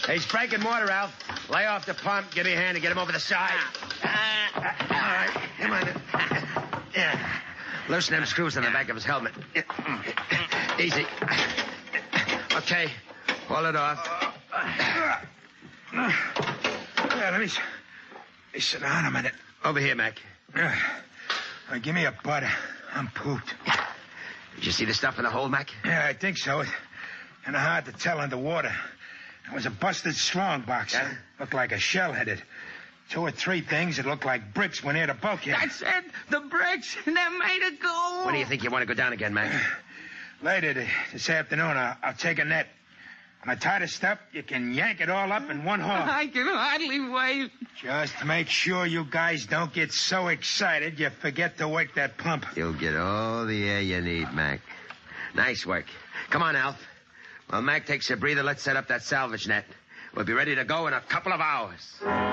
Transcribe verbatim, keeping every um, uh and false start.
He's breaking water, Alf. Lay off the pump. Give me a hand to get him over the side. All right. Come on. Yeah. Loosen them screws on the back of his helmet. Easy. Okay. Pull it off. Yeah, let me, let me sit down a minute. Over here, Mac. Uh, uh, give me a butter. I'm pooped. Did you see the stuff in the hole, Mac? Yeah, I think so. Kind of hard to tell underwater. It was a busted strong box. Yeah? Looked like a shell headed. Two or three things that looked like bricks went near the bulkhead. That's it. The bricks. They're made of gold. When do you think you want to go down again, Mac? Later this afternoon, I'll, I'll take a net. When I tie this up, you can yank it all up in one haul. I can hardly wait. Just make sure you guys don't get so excited you forget to work that pump. You'll get all the air you need, Mac. Nice work. Come on, Alf. While Mac takes a breather, let's set up that salvage net. We'll be ready to go in a couple of hours.